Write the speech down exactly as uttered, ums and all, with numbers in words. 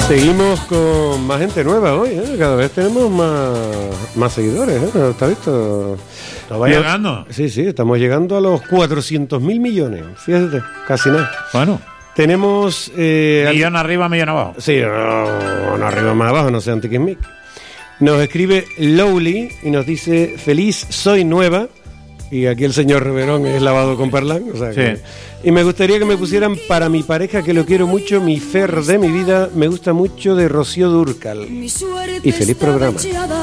Seguimos con más gente nueva hoy, ¿eh? Cada vez tenemos más, más seguidores, ¿eh? ¿Está visto? ¿Lo va llegando? Sí, sí, estamos llegando a los cuatrocientos mil millones, fíjate, casi nada. Bueno. Tenemos... Eh, millón arriba, millón abajo. Sí, no, no arriba, más abajo, no sé, antiquismic. Nos escribe Lowly y nos dice, feliz, soy nueva. Y aquí el señor Reverón es lavado con Parlán. O sea sí. que, y me gustaría que me pusieran para mi pareja, que lo quiero mucho, mi Fer de mi vida, me gusta mucho, de Rocío Dúrcal. Y feliz programa.